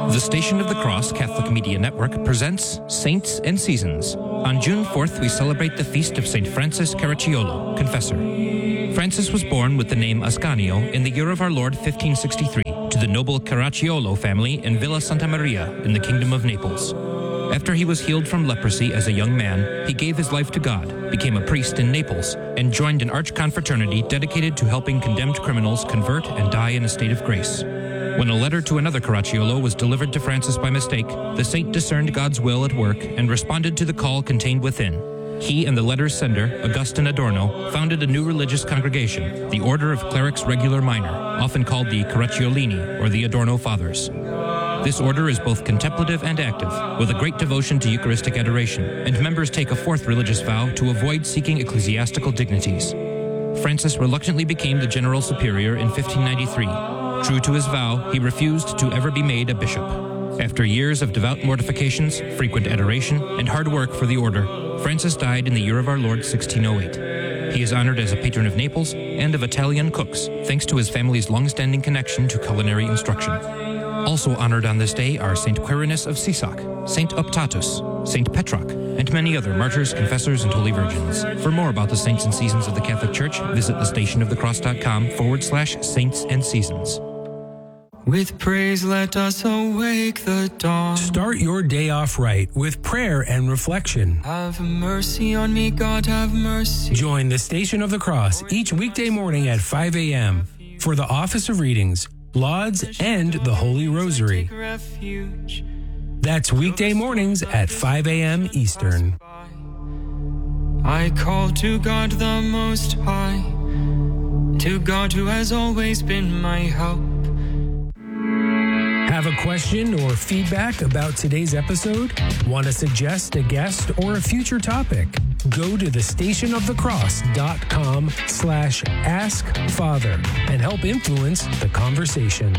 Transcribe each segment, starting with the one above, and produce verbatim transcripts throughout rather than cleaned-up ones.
The Station of the Cross Catholic Media Network presents Saints and Seasons. On June fourth, we celebrate the feast of Saint Francis Caracciolo, Confessor. Francis was born with the name Ascanio in the year of our Lord fifteen sixty-three to the noble Caracciolo family in Villa Santa Maria in the Kingdom of Naples. After he was healed from leprosy as a young man, he gave his life to God, became a priest in Naples, and joined an archconfraternity dedicated to helping condemned criminals convert and die in a state of grace. When a letter to another Caracciolo was delivered to Francis by mistake, the saint discerned God's will at work and responded to the call contained within. He and the letter's sender, Augustine Adorno, founded a new religious congregation, the Order of Clerics Regular Minor, often called the Caracciolini or the Adorno Fathers. This order is both contemplative and active, with a great devotion to Eucharistic adoration, and members take a fourth religious vow to avoid seeking ecclesiastical dignities. Francis reluctantly became the general superior in fifteen ninety-three. True to his vow, he refused to ever be made a bishop. After years of devout mortifications, frequent adoration, and hard work for the order, Francis died in the year of our Lord sixteen oh eight. He is honored as a patron of Naples and of Italian cooks, thanks to his family's long-standing connection to culinary instruction. Also honored on this day are Saint Quirinus of Sisak, Saint Optatus, Saint Petroc, and many other martyrs, confessors, and holy virgins. For more about the saints and seasons of the Catholic Church, visit thestationofthecross.com forward slash saints and seasons. With praise let us awake the dawn. Start your day off right with prayer and reflection. Have mercy on me, God, have mercy. Join the Station of the Cross each weekday morning at five a.m. for the Office of Readings, Lauds, and the Holy Rosary. That's weekday mornings at five a.m. Eastern. I call to God the Most High, to God who has always been my help. Have a question or feedback about today's episode? Want to suggest a guest or a future topic? Go to thestationofthecross.com slash ask Father and help influence the conversation.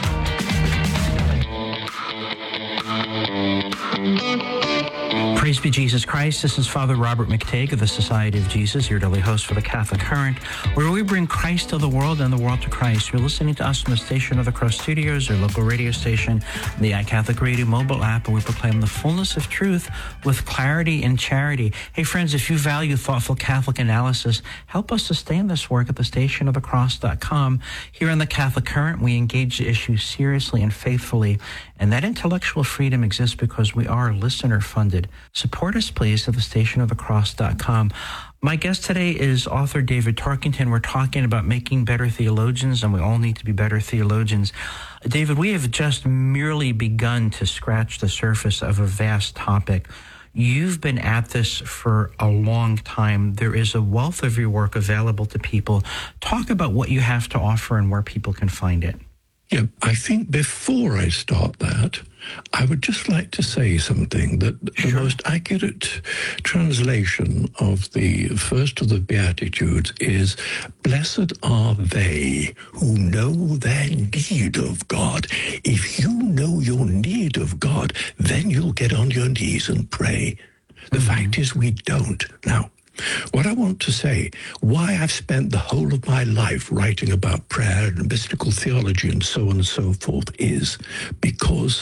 Praise be Jesus Christ. This is Father Robert McTague of the Society of Jesus, your daily host for the Catholic Current, where we bring Christ to the world and the world to Christ. You're listening to us from the Station of the Cross Studios, your local radio station, the iCatholic Radio mobile app, and we proclaim the fullness of truth with clarity and charity. Hey, friends, if you value thoughtful Catholic analysis, help us sustain this work at the station of the cross dot com. Here on the Catholic Current, we engage the issue seriously and faithfully, and that intellectual freedom exists because we are listener-funded. Support us, please, at the station of the cross dot com. My guest today is author David Tarkington. We're talking about making better theologians, and we all need to be better theologians. David, we have just merely begun to scratch the surface of a vast topic. You've been at this for a long time. There is a wealth of your work available to people. Talk about what you have to offer and where people can find it. Yeah, I think before I start that, I would just like to say something that the Sure. most accurate translation of the first of the Beatitudes is, blessed are they who know their need of God. If you know your need of God, then you'll get on your knees and pray. The mm-hmm. fact is we don't. Now, what I want to say, why I've spent the whole of my life writing about prayer and mystical theology and so on and so forth, is because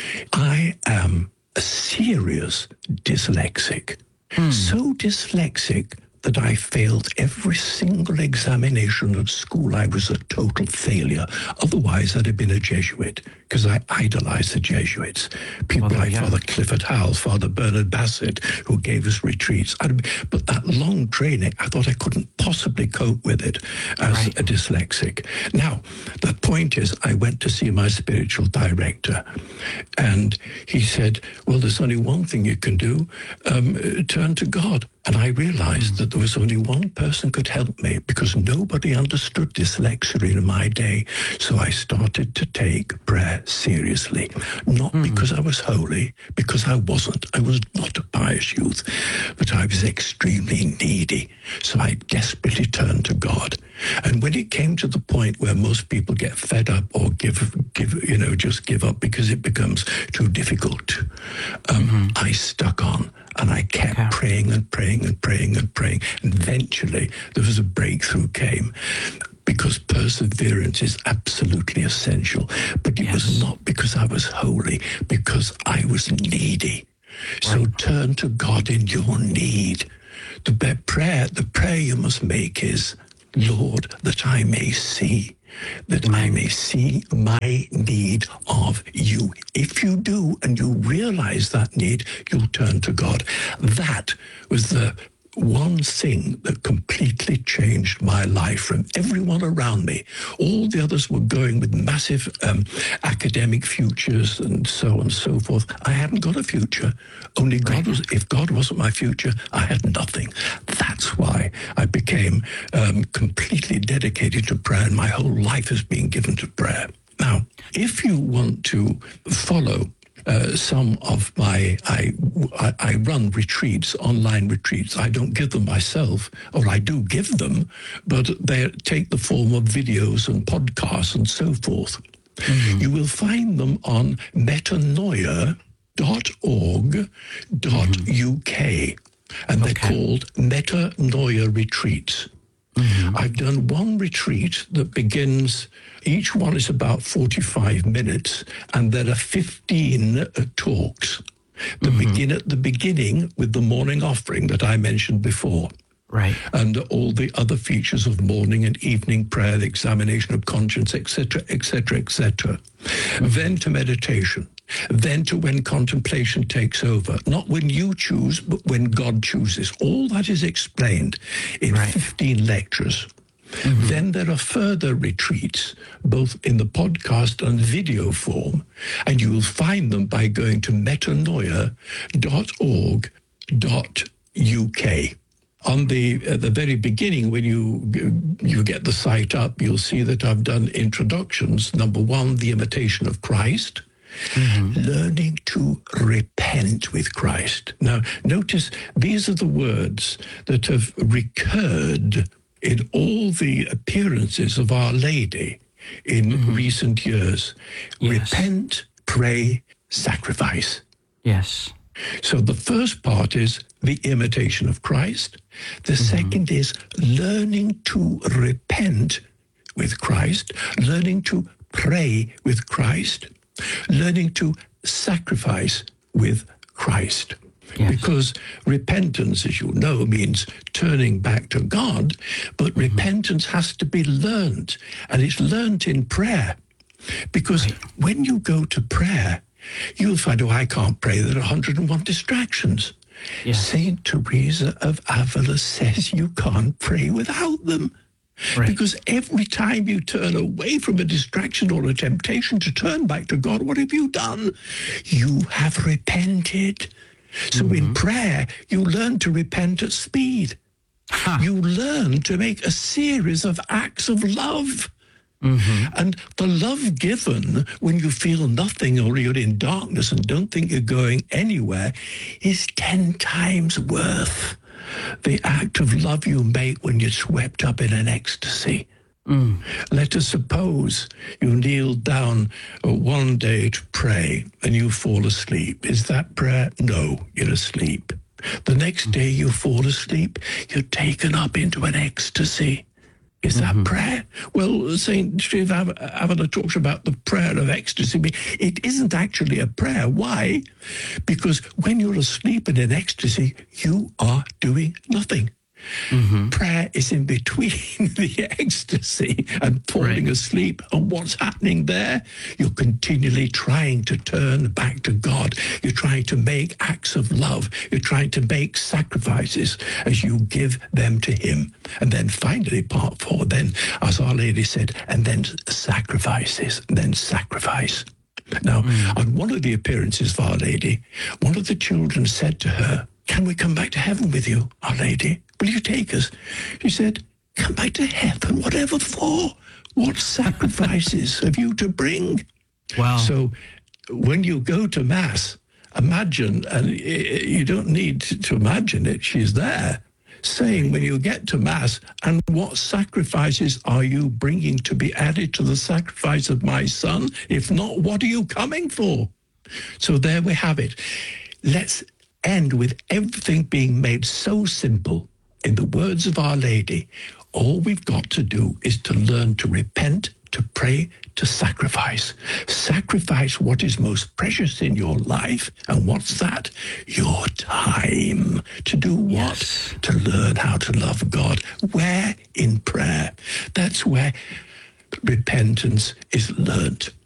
I am a serious dyslexic. Mm. So dyslexic that I failed every single examination at school. I was a total failure. Otherwise, I'd have been a Jesuit, because I idolized the Jesuits. People well, like yeah. Father Clifford Howell, Father Bernard Bassett, who gave us retreats. I'd, but that long training, I thought I couldn't possibly cope with it as right. a dyslexic. Now, the point is, I went to see my spiritual director, and he said, well, there's only one thing you can do, um, turn to God. And I realized mm. that there was only one person could help me, because nobody understood dyslexia in my day. So I started to take prayer seriously, not mm. because I was holy, because I wasn't. I was not a pious youth, but I was extremely needy. So I desperately turned to God. And when it came to the point where most people get fed up or give, give, you know, just give up because it becomes too difficult, um, mm-hmm. I stuck on. And I kept okay. praying and praying and praying and praying. And eventually there was a breakthrough came, because perseverance is absolutely essential. But it yes. was not because because I was holy, because I was needy. So Right. turn to God in your need. The be- prayer, the prayer you must make is, Lord, that I may see, that I may see my need of you. If you do and you realize that need, you'll turn to God. That was the one thing that completely changed my life from everyone around me. All the others were going with massive um, academic futures and so on and so forth. I hadn't got a future. Only God was, if God wasn't my future, I had nothing. That's why I became um, completely dedicated to prayer, and my whole life has been given to prayer. Now, if you want to follow Uh, some of my, I, I, I run retreats, online retreats. I don't give them myself, or I do give them, but they take the form of videos and podcasts and so forth. Mm-hmm. You will find them on metanoia dot org dot U K, and they're Okay. called Metanoia Retreats. Mm-hmm. I've done one retreat that begins, each one is about forty-five minutes, and there are fifteen uh, talks that mm-hmm. begin at the beginning with the morning offering that I mentioned before. Right. And all the other features of morning and evening prayer, the examination of conscience, et cetera, et cetera, et cetera. Mm-hmm. Then to meditation. Then to when contemplation takes over. Not when you choose, but when God chooses. All that is explained in right. fifteen lectures. Mm-hmm. Then there are further retreats, both in the podcast and video form, and you will find them by going to metanoia dot org dot U K. On the at the very beginning, when you you get the site up, you'll see that I've done introductions. Number one, the imitation of Christ. Mm-hmm. Learning to repent with Christ. Now, notice these are the words that have recurred in all the appearances of Our Lady in mm-hmm. recent years. Yes. Repent, pray, sacrifice. Yes. So the first part is the imitation of Christ. The mm-hmm. second is learning to repent with Christ, learning to pray with Christ, learning to sacrifice with Christ. Yes. Because repentance, as you know, means turning back to God, but mm-hmm. repentance has to be learned, and it's learned in prayer. Because right. when you go to prayer, you'll find, oh, I can't pray. There are one hundred and one distractions. Yes. Saint Teresa of Avila says you can't pray without them. Right. Because every time you turn away from a distraction or a temptation to turn back to God, what have you done? You have repented. So mm-hmm. in prayer, you learn to repent at speed. Huh. You learn to make a series of acts of love. Mm-hmm. And the love given when you feel nothing or you're in darkness and don't think you're going anywhere is ten times worth the act of love you make when you're swept up in an ecstasy. Mm. Let us suppose you kneel down one day to pray and you fall asleep. Is that prayer? No, you're asleep. The next day you fall asleep, you're taken up into an ecstasy. Is that mm-hmm. prayer? Well, Saint Steve Avila talks about the prayer of ecstasy. It isn't actually a prayer. Why? Because when you're asleep in an ecstasy, you are doing nothing. Mm-hmm. Prayer is in between the ecstasy and falling right. asleep. And what's happening there? You're continually trying to turn back to God. You're trying to make acts of love. You're trying to make sacrifices as you give them to Him. And then finally, part four, then, as Our Lady said, and then sacrifices, and then sacrifice. Now, mm. on one of the appearances of Our Lady, one of the children said to her, "Can we come back to heaven with you, Our Lady? Will you take us?" She said, "Come back to heaven, whatever for? What sacrifices have you to bring?" Wow. So when you go to Mass, imagine, and you don't need to imagine it, she's there, saying when you get to Mass, "And what sacrifices are you bringing to be added to the sacrifice of my Son? If not, what are you coming for?" So there we have it. Let's end with everything being made so simple. In the words of Our Lady, all we've got to do is to learn to repent, to pray, to sacrifice. Sacrifice what is most precious in your life. And what's that? Your time. To do what? Yes. To learn how to love God. Where? In prayer. That's where repentance is learnt.